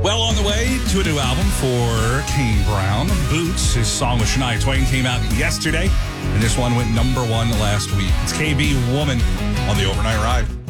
Well, on the way to a new album for Kane Brown, Boots. His song with Shania Twain came out yesterday, and this one went #1 last week. It's KB Woman on the Overnight Ride.